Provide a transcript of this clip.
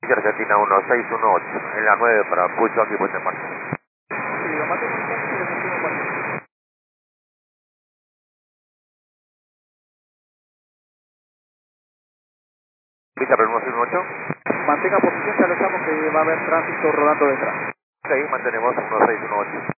Argentina 1618, en la 9 para Pucho, aquí puesta en marcha. Sí, lo maté con taxi de Argentina 40. ¿Vista para el 1618? Mantenga posición, ya avisamos que va a haber tránsito rodando detrás. Sí, mantenemos 1618.